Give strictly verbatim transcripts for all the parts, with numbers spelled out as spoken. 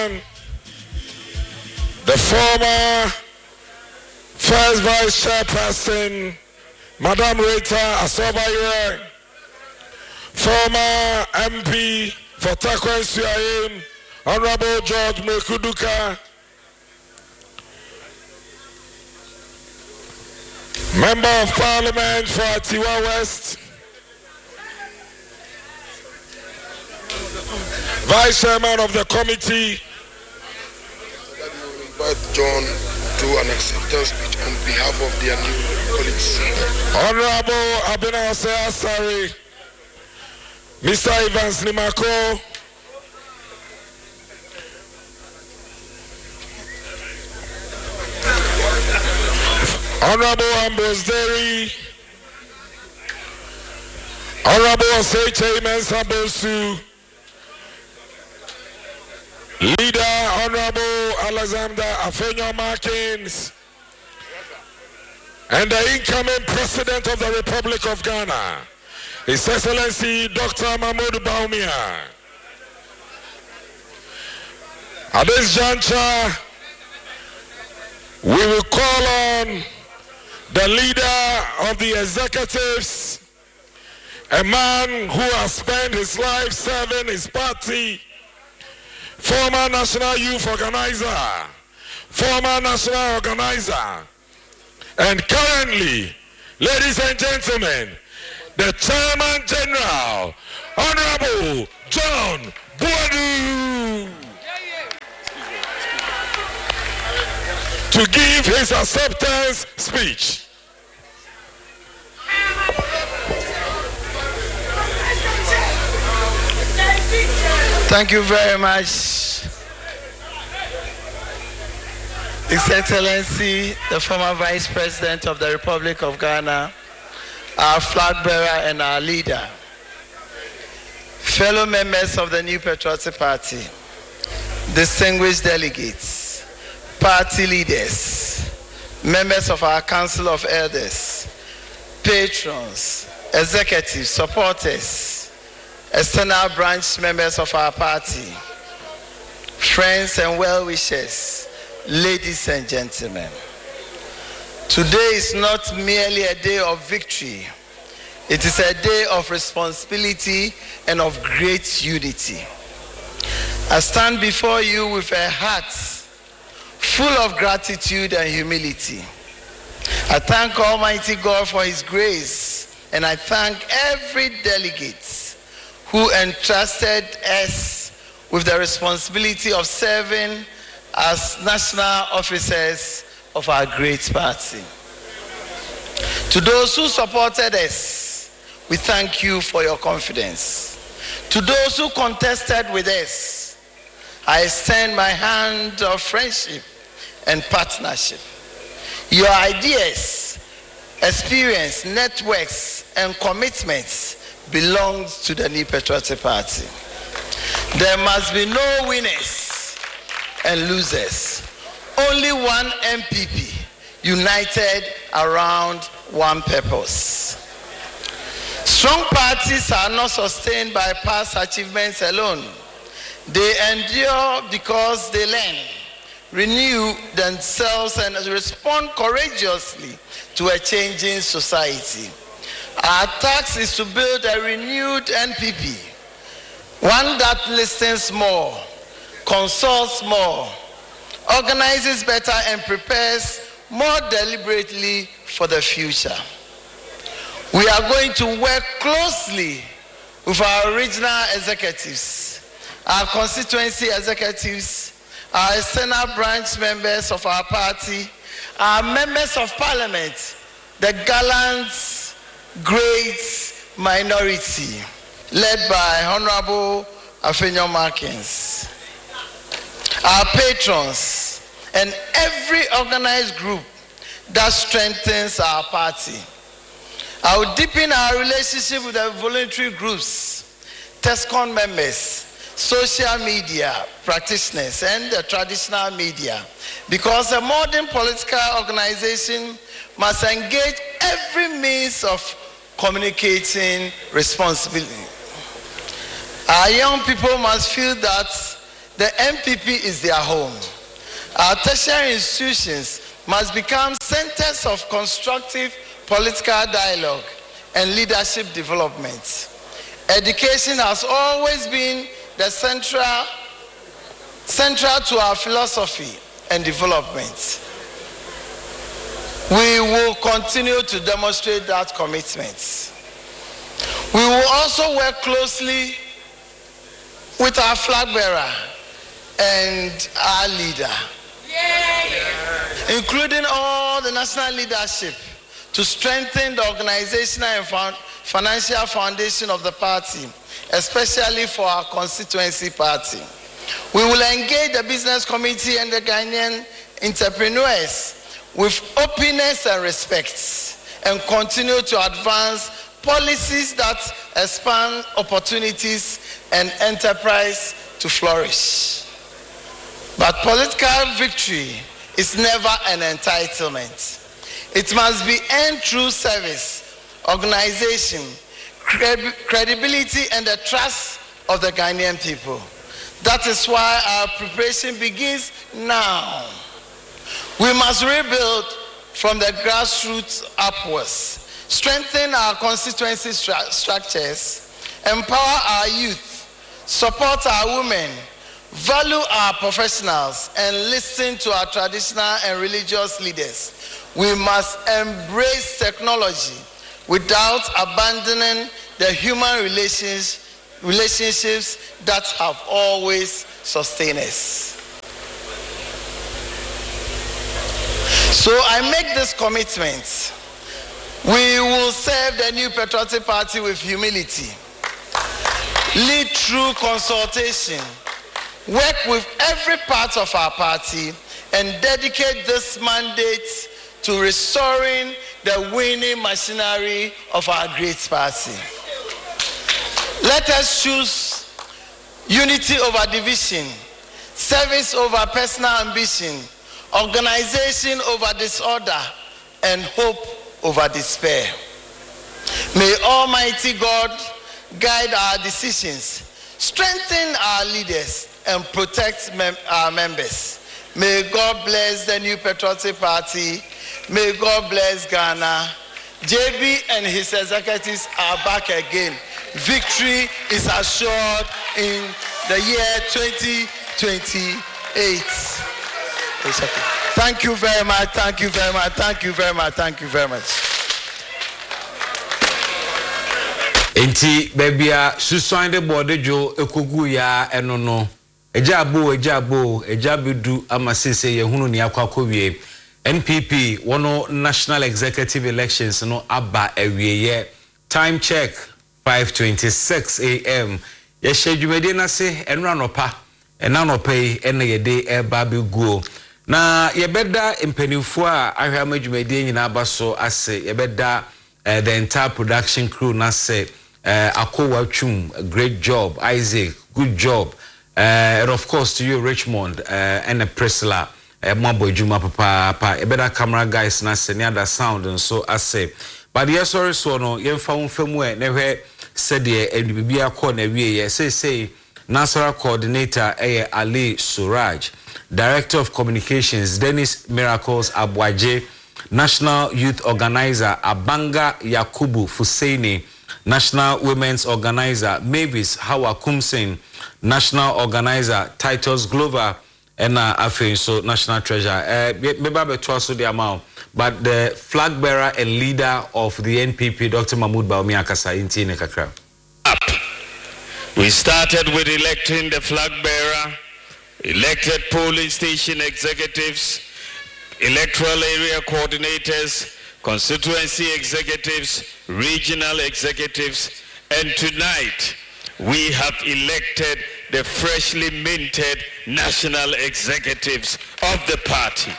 the former first vice chairperson, Madam Rita Asobaye, former M P for Takwa Nsuayim, Honorable George Mekuduka, Member of Parliament for Atiwa West, Vice Chairman of the committee, invite John to an acceptance speech on behalf of their new colleagues. Honorable Abinawase Asari, Mister Evans Nimako, Honorable Ambrose Derry, Honorable Osei Mensa Bosu, Leader Honorable Alexander Afenyo Markins, and the incoming President of the Republic of Ghana, His Excellency Doctor Mahmoud Bawumia. At this juncture, we will call on the leader of the executives, a man who has spent his life serving his party, former national youth organizer, former national organizer, and currently, ladies and gentlemen, the Chairman General, Honorable John Buadu, to give his acceptance speech. Thank you very much, His Excellency, the former Vice President of the Republic of Ghana, our flag bearer and our leader, fellow members of the New Patriotic Party, distinguished delegates, party leaders, members of our Council of Elders, patrons, executives, supporters, external branch members of our party, friends and well-wishers, ladies and gentlemen. Today is not merely a day of victory. It is a day of responsibility and of great unity. I stand before you with a heart full of gratitude and humility. I thank Almighty God for His grace, and I thank every delegate who entrusted us with the responsibility of serving as national officers of our great party. To those who supported us, we thank you for your confidence. To those who contested with us, I extend my hand of friendship and partnership. Your ideas, experience, networks, and commitments belongs to the New Patriotic Party. There must be no winners and losers. Only one M P P, united around one purpose. Strong parties are not sustained by past achievements alone. They endure because they learn, renew themselves, and respond courageously to a changing society. Our task is to build a renewed N P P, one that listens more, consults more, organizes better, and prepares more deliberately for the future. We are going to work closely with our regional executives, our constituency executives, our external branch members of our party, our members of parliament, the gallant, great minority, led by Honorable Afenyo Markins, our patrons, and every organized group that strengthens our party. I will deepen our relationship with the voluntary groups, TESCON members, social media practitioners, and the traditional media, because a modern political organization must engage every means of communicating responsibly. Our young people must feel that the N P P is their home. Our tertiary institutions must become centers of constructive political dialogue and leadership development. Education has always been the central, central to our philosophy and development. We will continue to demonstrate that commitment. We will also work closely with our flag bearer and our leader, yeah, yeah. including all the national leadership, to strengthen the organizational and financial foundation of the party, especially for our constituency party. We will engage the business community and the Ghanaian entrepreneurs with openness and respect, and continue to advance policies that expand opportunities and enterprise to flourish. But political victory is never an entitlement. It must be earned through service, organization, cred- credibility, and the trust of the Ghanaian people. That is why our preparation begins now. We must rebuild from the grassroots upwards, strengthen our constituency stru- structures, empower our youth, support our women, value our professionals, and listen to our traditional and religious leaders. We must embrace technology without abandoning the human relations, relationships that have always sustained us. So I make this commitment. We will serve the New Patriotic Party with humility, lead through consultation, work with every part of our party, and dedicate this mandate to restoring the winning machinery of our great party. Let us choose unity over division, service over personal ambition, organization over disorder, and hope over despair. May Almighty God guide our decisions, strengthen our leaders, and protect mem- our members. May God bless the New Patriotic Party. May God bless Ghana. J B and his executives are back again. Victory is assured in the year twenty twenty-eight. Thank you very much. Thank you very much. Thank you very much. Thank you very much. Enti bebia suswan de bodejo ekogu ya enono. Ejabo ejabo ejabedu amasese yehunu ni akwakowie. N P P wono national executive elections no aba ewieye. Time check five twenty-six a m Ye schedule na se enra nopa ena nopa yi ena yede eba beguo. Na yebeda impenifo a ahwa madwumade nyina abaso ase yebeda uh, the entire production crew na se uh, Akowa Chum, great job. Isaac, good job. Uh, and of course to you Richmond uh, and Priscilla uh, Mabo Juma papa pa yebeda camera guys na se near the sound and so I say. But yes sorry so no yemfa mfemu e ne said ye and bibia ko na wie say say Nasara coordinator eh, Ali Suraj, Director of Communications Dennis Miracles Abwaje, National Youth Organizer Abanga Yakubu Fuseini, National Women's Organizer Mavis Hawa Kumsen, National Organizer Titus Glover, and uh, Afe, so National Treasurer. Uh, maybe also the amount, but the flag bearer and leader of the N P P, Doctor Mahmoud Baumi Akasa, in Tine Kakra. We started with electing the flag bearer, elected polling station executives, electoral area coordinators, constituency executives, regional executives, and tonight we have elected the freshly minted national executives of the party.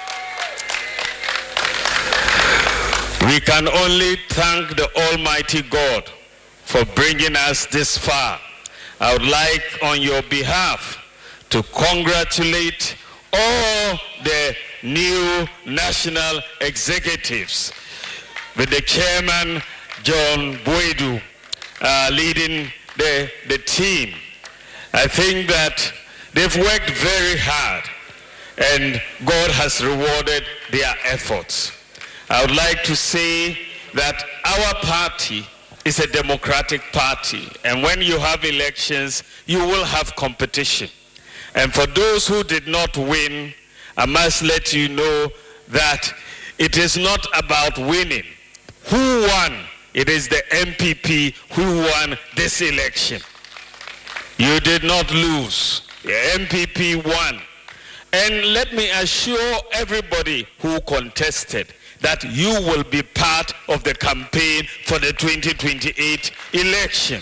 We can only thank the Almighty God for bringing us this far. I would like on your behalf to congratulate all the new national executives with the chairman John Boedu uh, leading the, the team. I think that They've worked very hard, and God has rewarded their efforts. I would like to say that our party is a democratic party, and when you have elections, you will have competition. And for those who did not win, I must let you know that it is not about winning. Who won? It is the M P P who won this election. You did not lose. The M P P won. And let me assure everybody who contested that you will be part of the campaign for the twenty twenty-eight election.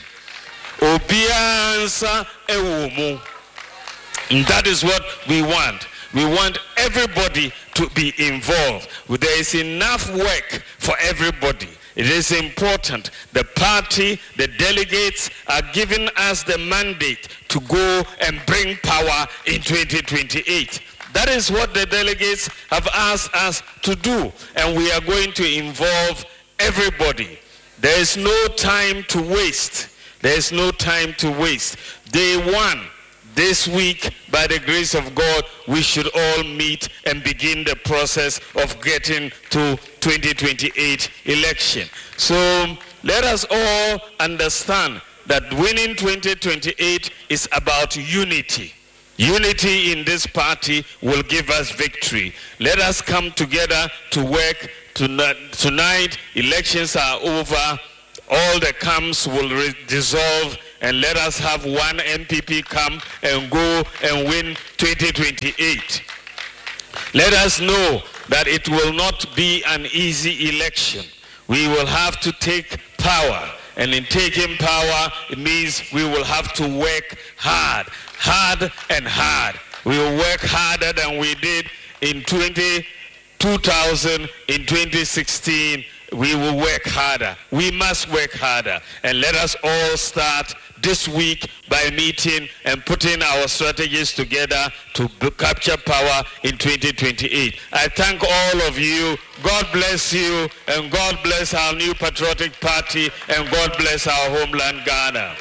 Obiansa ewumu. And that is what we want. We want everybody to be involved. There is enough work for everybody. It is important. The party, the delegates are giving us the mandate to go and bring power in twenty twenty-eight. That is what the delegates have asked us to do, and we are going to involve everybody. There is no time to waste. There is no time to waste. Day one, this week, by the grace of God, we should all meet and begin the process of getting to twenty twenty-eight election. So let us all understand that winning twenty twenty-eight is about unity. Unity in this party will give us victory. Let us come together to work tonight. Elections are over. All the camps will re- dissolve, and let us have one M P P camp and go and win twenty twenty-eight. Let us know that it will not be an easy election. We will have to take power, and in taking power, it means we will have to work hard, hard and hard. We will work harder than we did in twenty, two thousand, in twenty sixteen. We will work harder. We must work harder. And let us all start this week by meeting and putting our strategies together to b- capture power in twenty twenty-eight. I thank all of you. God bless you, and God bless our new patriotic party, and God bless our homeland, Ghana.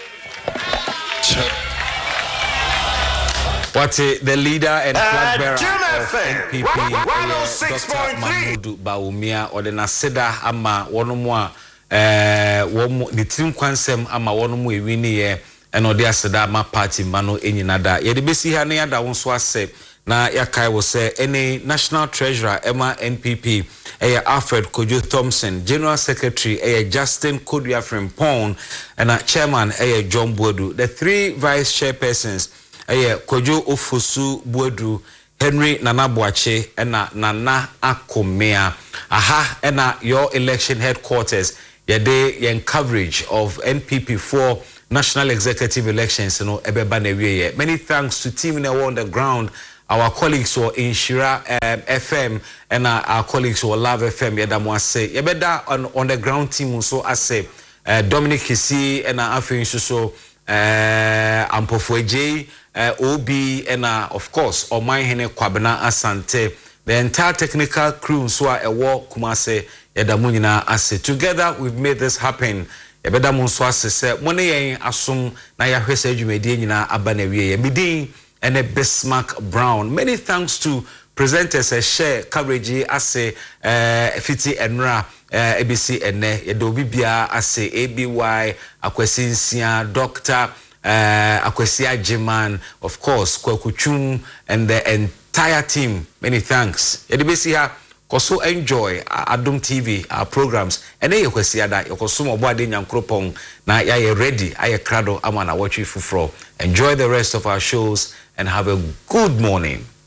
What the leader and flag bearer of N P P, Doctor Mahmoud Bawumia, or the Naseda ama wonomwa eh womo the team kwansem ama wonomu ewini ye eno de aseda ama party mano enyinada ye de besi ha ne yada wonso ase na yakai wo se any national treasurer Emma N P P eh Alfred Kojo Thompson, general secretary eh Justin Kodua Frimpong, and chairman eh John Bodu. The three vice chairpersons eh Kojo Ofosu Bodu, Henry Nanabuache, and Nana Akomea. Aha, and your election headquarters. Yade yen coverage of N P P for national executive elections, you know, ebeba. Many thanks to team on the ground. Our colleagues were in Shira um, F M, and uh, our colleagues were Love F M. Yada mo say yebeda on on the ground team so I say uh, Dominic Hisi and uh, Afin so uh, Ampofueje, uh, O B, and uh, of course Omai Hene Kwabena Asante. The entire technical crew so a war Kumase yada mo nyina ase. Together we've made this happen. Yebeda mo so ase say money yen asum na ya hwese adwumadi nyina aba na wie ye midin and a Bismarck Brown. Many thanks to presenters a share coverage ase uh fifty enra uh A B C ene yedobi bia ase A B Y Akwesinsia Doctor uh Akwesia Jiman, of course Kwakuchum, and the entire team. Many thanks. Yedibesi ha koso enjoy Adum T V, our programs, and then you can see that you consume a body in Yankropong. Now you're ready. I crado amana watch you for. Enjoy the rest of our shows and have a good morning.